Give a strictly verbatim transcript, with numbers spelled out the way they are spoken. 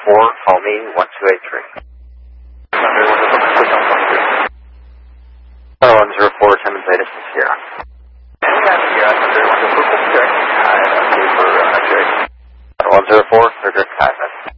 four, call me one two eight three. Tower one zero four, Simmons Zeta Sierra. one zero four, Frederick Kaiser.